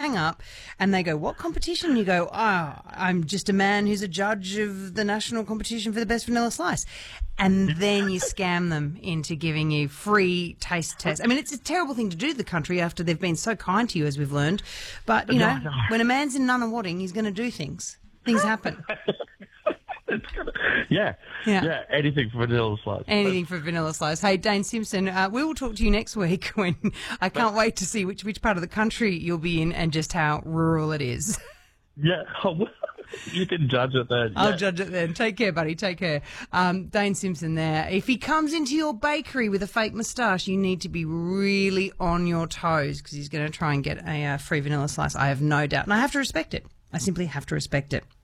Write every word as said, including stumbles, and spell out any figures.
hang up and they go, what competition? You go, oh, I'm just a man who's a judge of the national competition for the best vanilla slice. And then you scam them into giving you free taste tests. I mean, it's a terrible thing to do to the country after they've been so kind to you, as we've learned. But, you know, No, no. when a man's in Nunawading, he's going to do things. Things happen. It's gonna, yeah, Yeah. yeah, anything for vanilla slice. Anything for vanilla slice. Hey, Dane Simpson, uh, we will talk to you next week when I can't wait to see which, which part of the country you'll be in and just how rural it is. Yeah, you can judge it then. I'll yeah. judge it then. Take care, buddy. Take care. Um, Dane Simpson there. If he comes into your bakery with a fake moustache, you need to be really on your toes because he's going to try and get a uh, free vanilla slice. I have no doubt. And I have to respect it. I simply have to respect it.